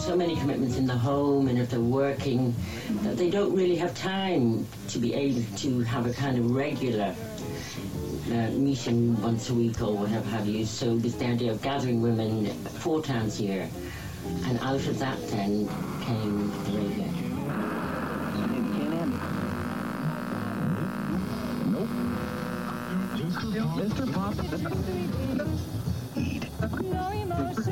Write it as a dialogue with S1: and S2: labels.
S1: so many commitments in the home, and if they're working, that they don't really have time to be able to have a kind of regular meeting once a week or whatever have you. So this the idea of gathering women 4 times a year, and out of that then came the radio.
S2: Nope. Mr. Pop.